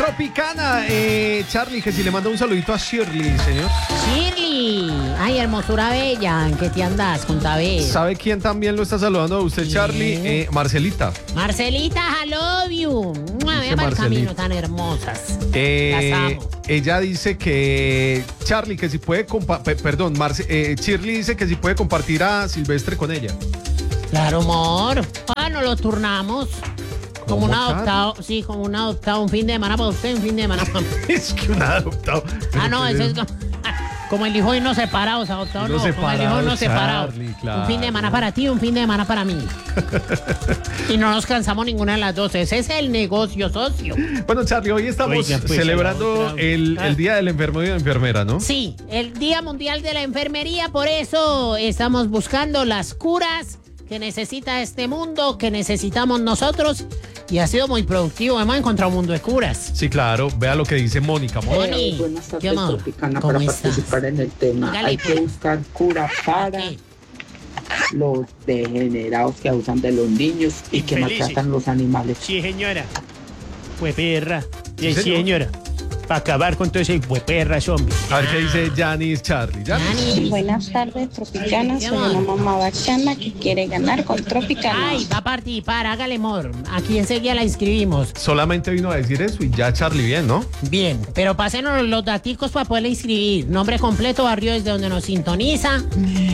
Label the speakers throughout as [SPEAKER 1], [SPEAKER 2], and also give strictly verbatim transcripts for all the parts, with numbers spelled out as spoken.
[SPEAKER 1] Tropicana. Eh, Charlie, que si le manda un saludito a Shirley, señor.
[SPEAKER 2] Shirley, ay, hermosura bella, ¿en qué te andas? Contame.
[SPEAKER 1] ¿Sabe quién también lo está saludando a usted, Charlie? Eh, Marcelita.
[SPEAKER 2] Marcelita, I love you. Vea para el camino tan hermosas.
[SPEAKER 1] Eh,
[SPEAKER 2] Las amo.
[SPEAKER 1] Ella dice que Charlie, que si puede compartir, perdón, Marce eh, Shirley dice que si puede compartir a Silvestre con ella.
[SPEAKER 2] Claro, amor. Ah, nos lo turnamos. Como un
[SPEAKER 1] ¿Cómo,
[SPEAKER 2] adoptado, sí, como un adoptado, un fin de semana para usted, un fin de semana para mí.
[SPEAKER 1] Es que un adoptado.
[SPEAKER 2] Ah, no, eso es como, como el hijo y no separados, adoptado no,
[SPEAKER 1] no
[SPEAKER 2] como el hijo no separados.
[SPEAKER 1] Charlie, claro.
[SPEAKER 2] Un fin de semana para ti, un fin de semana para mí. Y no nos cansamos ninguna de las dos, ese es el negocio, socio.
[SPEAKER 1] Bueno, Charlie, hoy estamos
[SPEAKER 2] Oiga, pues,
[SPEAKER 1] celebrando
[SPEAKER 2] otra-
[SPEAKER 1] el, el Día del Enfermo y de la Enfermera, ¿no?
[SPEAKER 2] Sí, el Día Mundial de la Enfermería, por eso estamos buscando las curas que necesita este mundo, que necesitamos nosotros, y ha sido muy productivo. Hemos encontrado un mundo de curas.
[SPEAKER 1] Sí, claro. Vea lo que dice Mónica. Mónica.
[SPEAKER 2] Moni,
[SPEAKER 3] Eh, buenas
[SPEAKER 2] ¿qué
[SPEAKER 3] tardes,
[SPEAKER 2] amor?
[SPEAKER 3] Tropicana,
[SPEAKER 2] ¿Cómo
[SPEAKER 3] para
[SPEAKER 2] estás?
[SPEAKER 3] participar en el tema.
[SPEAKER 2] Hágale,
[SPEAKER 3] Hay que
[SPEAKER 2] pues.
[SPEAKER 3] buscar cura para
[SPEAKER 2] ¿Qué?
[SPEAKER 3] los degenerados que abusan de los niños y que
[SPEAKER 4] Infelices.
[SPEAKER 3] maltratan los animales.
[SPEAKER 4] Sí, señora. Hueperra.
[SPEAKER 1] Sí,
[SPEAKER 4] Sí,
[SPEAKER 1] señor.
[SPEAKER 4] señora. Para acabar con todo ese hueperra, zombie.
[SPEAKER 1] A ver qué dice Janice Charlie. Janice.
[SPEAKER 2] Dani.
[SPEAKER 5] Buenas tardes, Tropicana.
[SPEAKER 2] Ay,
[SPEAKER 5] Soy
[SPEAKER 2] mi amor.
[SPEAKER 5] una mamá bacana que quiere ganar con Tropicana.
[SPEAKER 2] Ay, va a participar, hágale amor. Aquí enseguida la inscribimos.
[SPEAKER 1] Solamente vino a decir eso y ya Charlie bien, ¿no?
[SPEAKER 2] Bien, pero pásenos los daticos para poderle inscribir. Nombre completo, barrio desde donde nos sintoniza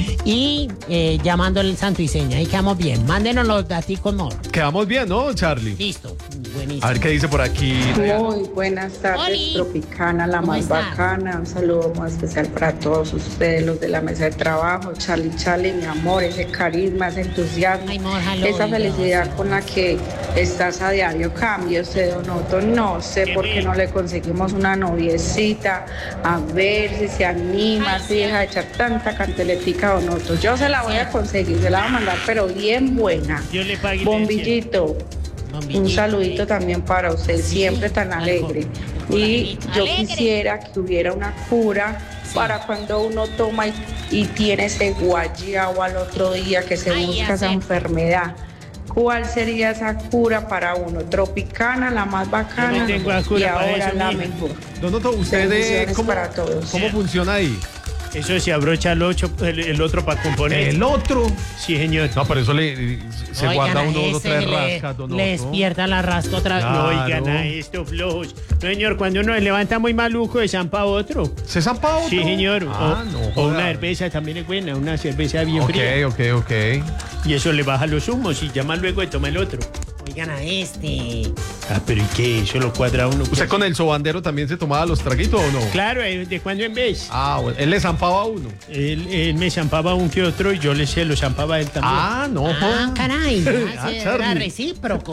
[SPEAKER 2] y eh, llamando el santo y seña. Ahí quedamos bien. Mándenos los daticos, amor.
[SPEAKER 1] Quedamos bien, ¿no, Charlie?
[SPEAKER 2] Listo. Buenísimo.
[SPEAKER 1] A ver qué dice por aquí.
[SPEAKER 3] Muy buenas tardes,
[SPEAKER 2] Oli.
[SPEAKER 3] Tropicana, la
[SPEAKER 2] ¿Cómo
[SPEAKER 3] más
[SPEAKER 2] estás?
[SPEAKER 3] bacana. Un saludo muy especial para todos ustedes, los de la mesa de trabajo. Charlie, Charlie, mi amor, ese carisma, ese entusiasmo,
[SPEAKER 2] Ay, amor, hello,
[SPEAKER 3] esa
[SPEAKER 2] oiga,
[SPEAKER 3] felicidad
[SPEAKER 2] sí.
[SPEAKER 3] con la que estás a diario. Cambio, usted, Don Otto, no sé
[SPEAKER 4] Qué
[SPEAKER 3] por qué
[SPEAKER 4] bien.
[SPEAKER 3] no le conseguimos una noviecita, a ver si se anima,
[SPEAKER 2] Ay,
[SPEAKER 3] si
[SPEAKER 2] sí.
[SPEAKER 3] deja de echar tanta canteletica, Don Otto. Yo se la voy a conseguir, se la voy a mandar, pero bien buena.
[SPEAKER 4] Yo le pagué.
[SPEAKER 3] Bombillito.
[SPEAKER 2] Bombillito.
[SPEAKER 3] Un saludito también para usted,
[SPEAKER 2] Sí,
[SPEAKER 3] siempre tan
[SPEAKER 2] algo.
[SPEAKER 3] alegre. Y
[SPEAKER 2] Alegre.
[SPEAKER 3] yo
[SPEAKER 2] Alegre.
[SPEAKER 3] quisiera que hubiera una cura
[SPEAKER 2] Sí.
[SPEAKER 3] para cuando uno toma y, y tiene ese guayabo al otro día que se
[SPEAKER 2] Ay,
[SPEAKER 3] busca
[SPEAKER 2] ya
[SPEAKER 3] esa
[SPEAKER 2] sé.
[SPEAKER 3] enfermedad. ¿Cuál sería esa cura para uno? Tropicana, la más bacana,
[SPEAKER 4] Yo no tengo la cura
[SPEAKER 3] y
[SPEAKER 4] para
[SPEAKER 3] ahora
[SPEAKER 4] eso,
[SPEAKER 3] la
[SPEAKER 4] mija.
[SPEAKER 3] mejor.
[SPEAKER 1] Don Otto, ¿usted eh,
[SPEAKER 3] Bendiciones
[SPEAKER 1] cómo,
[SPEAKER 3] para todos.
[SPEAKER 1] cómo funciona ahí?
[SPEAKER 4] Eso se abrocha el, ocho, el, el otro para componer.
[SPEAKER 1] El otro.
[SPEAKER 4] Sí, señor.
[SPEAKER 1] No, por eso le, se
[SPEAKER 2] Oigan,
[SPEAKER 1] guarda
[SPEAKER 2] a
[SPEAKER 1] uno dos o
[SPEAKER 2] ese
[SPEAKER 1] tres
[SPEAKER 2] le-
[SPEAKER 1] rascas, Don
[SPEAKER 2] Le
[SPEAKER 1] Otto.
[SPEAKER 2] despierta la rasca otra vez.
[SPEAKER 1] Claro.
[SPEAKER 4] No oigan a esto, flojos. No, señor, cuando uno se levanta muy maluco, de zampa otro.
[SPEAKER 1] ¿Se zampa otro?
[SPEAKER 4] Sí, señor.
[SPEAKER 1] Ah,
[SPEAKER 4] o,
[SPEAKER 1] no.
[SPEAKER 4] o
[SPEAKER 1] joda.
[SPEAKER 4] una cerveza también es buena, una cerveza bien
[SPEAKER 1] Ok,
[SPEAKER 4] fría.
[SPEAKER 1] ok, ok.
[SPEAKER 4] Y eso le baja los humos y llama luego de tomar el otro.
[SPEAKER 2] Oigan a este.
[SPEAKER 4] Ah, pero ¿y qué? Eso lo cuadra uno.
[SPEAKER 1] ¿Usted con el sobandero también se tomaba los traguitos o no?
[SPEAKER 4] Claro, eh, de cuando en vez.
[SPEAKER 1] Ah, bueno. Él le zampaba a uno.
[SPEAKER 4] Él, él me zampaba un que otro y yo le se lo zampaba a él también.
[SPEAKER 1] Ah, no.
[SPEAKER 2] Ah,
[SPEAKER 1] joda.
[SPEAKER 2] caray.
[SPEAKER 1] Ah,
[SPEAKER 2] Ah, sí, era
[SPEAKER 1] Charlie.
[SPEAKER 2] recíproco.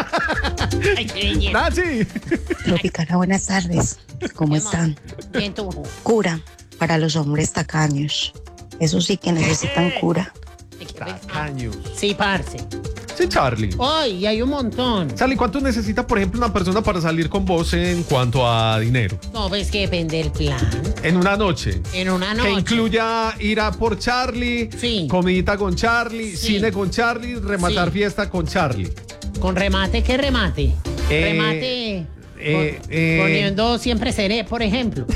[SPEAKER 2] Ay, qué belleza.
[SPEAKER 1] Nancy.
[SPEAKER 5] Tropicana, buenas tardes. ¿Cómo
[SPEAKER 2] Mi amor,
[SPEAKER 5] están?
[SPEAKER 2] Bien tú.
[SPEAKER 5] Cura para los hombres tacaños. Eso sí que necesitan cura.
[SPEAKER 1] Tacaños.
[SPEAKER 2] Sí, parce.
[SPEAKER 1] Sí, Charlie.
[SPEAKER 2] Hoy hay un montón.
[SPEAKER 1] Charlie, ¿cuánto necesita, por ejemplo, una persona para salir con vos en cuanto a dinero?
[SPEAKER 2] No, pues que depende del plan.
[SPEAKER 1] En una noche.
[SPEAKER 2] En una noche.
[SPEAKER 1] Que incluya ir a por Charlie,
[SPEAKER 2] Sí.
[SPEAKER 1] comidita con Charlie,
[SPEAKER 2] Sí.
[SPEAKER 1] cine con Charlie, rematar
[SPEAKER 2] Sí.
[SPEAKER 1] fiesta con Charlie.
[SPEAKER 2] ¿Con remate qué remate?
[SPEAKER 1] Eh,
[SPEAKER 2] remate.
[SPEAKER 1] eh,
[SPEAKER 2] pon-
[SPEAKER 1] eh.
[SPEAKER 2] Poniendo siempre seré, por ejemplo.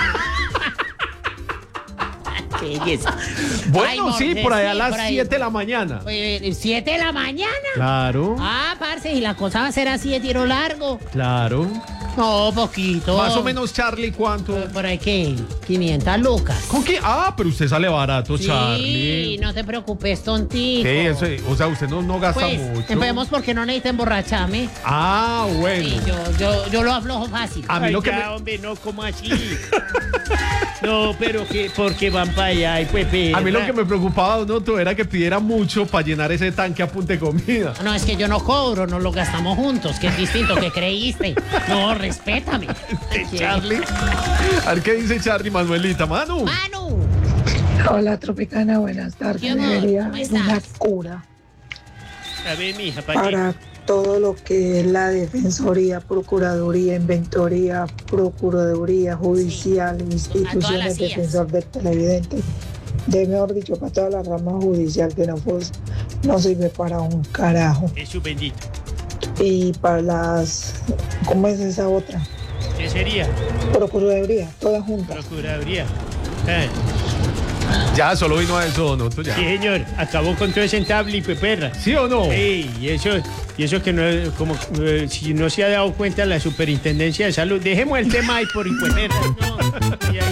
[SPEAKER 2] Qué belleza.
[SPEAKER 1] Bueno,
[SPEAKER 2] Ay, amor,
[SPEAKER 1] sí,
[SPEAKER 2] que
[SPEAKER 1] por allá a
[SPEAKER 2] sí,
[SPEAKER 1] las
[SPEAKER 2] por ahí.
[SPEAKER 1] siete de la mañana.
[SPEAKER 2] Eh, ¿Siete de la mañana?
[SPEAKER 1] Claro,
[SPEAKER 2] Ah, parce, y la cosa va a ser así de tiro largo.
[SPEAKER 1] claro.
[SPEAKER 2] No, poquito.
[SPEAKER 1] Más o menos, Charlie, ¿cuánto?
[SPEAKER 2] Por ahí que quinientas lucas.
[SPEAKER 1] ¿Con qué? Ah, pero usted sale barato,
[SPEAKER 2] Sí,
[SPEAKER 1] Charlie.
[SPEAKER 2] no te preocupes, tontico.
[SPEAKER 1] ¿Qué? Eso, o sea, usted no, no gasta
[SPEAKER 2] Pues,
[SPEAKER 1] mucho.
[SPEAKER 2] empecemos porque no necesita emborracharme.
[SPEAKER 1] Ah, bueno.
[SPEAKER 2] Sí, yo, yo, yo lo aflojo fácil.
[SPEAKER 1] A mí
[SPEAKER 4] Ay,
[SPEAKER 1] lo que
[SPEAKER 4] ya,
[SPEAKER 1] me-
[SPEAKER 4] hombre, no, ¿cómo así? No, pero que, porque van para allá y pues,
[SPEAKER 1] A mí lo
[SPEAKER 4] perra.
[SPEAKER 1] que me preocupaba, Don Otto, era que pidiera mucho para llenar ese tanque a punta de comida.
[SPEAKER 2] No, es que yo no cobro, no lo gastamos juntos, que es distinto, que creíste. No, respétame.
[SPEAKER 1] Charlie. A ver qué dice Charlie, Manuelita. Manu.
[SPEAKER 2] Manu.
[SPEAKER 6] Hola Tropicana, buenas tardes.
[SPEAKER 2] ¿Qué amor?
[SPEAKER 6] Debería
[SPEAKER 2] ¿Cómo
[SPEAKER 6] haber
[SPEAKER 2] estás?
[SPEAKER 6] una cura
[SPEAKER 4] A ver, mija, ¿para qué?
[SPEAKER 6] para todo lo que es la Defensoría, Procuraduría, Inventoría, Procuraduría Judicial,
[SPEAKER 2] A todas
[SPEAKER 6] instituciones
[SPEAKER 2] las I A S.
[SPEAKER 6] defensor del televidente. De mejor dicho, para toda la rama judicial que no, pues, no sirve para un carajo.
[SPEAKER 4] Jesús bendito.
[SPEAKER 6] Y para las, ¿cómo es esa otra?
[SPEAKER 4] ¿Qué sería?
[SPEAKER 6] Procuraduría, todas juntas.
[SPEAKER 4] Procuraduría. Eh,
[SPEAKER 1] Ya, solo vino a eso, Don Otto, ya.
[SPEAKER 4] Sí, señor. Acabó con todo ese entablo y peperra.
[SPEAKER 1] ¿Sí o no?
[SPEAKER 4] Ey, y eso, y eso que no, como eh, si no se ha dado cuenta la Superintendencia de Salud. Dejemos el tema ahí por hijueperra. No, y ahí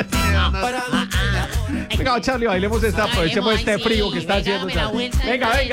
[SPEAKER 4] está.
[SPEAKER 1] Venga, Charlie, bailemos esta, aprovechemos
[SPEAKER 2] Ay,
[SPEAKER 1] este
[SPEAKER 2] sí,
[SPEAKER 1] frío que está
[SPEAKER 2] venga,
[SPEAKER 1] haciendo.
[SPEAKER 2] me la
[SPEAKER 1] Charlie.
[SPEAKER 2] vuelta de
[SPEAKER 1] Venga,
[SPEAKER 2] cabeza.
[SPEAKER 1] venga.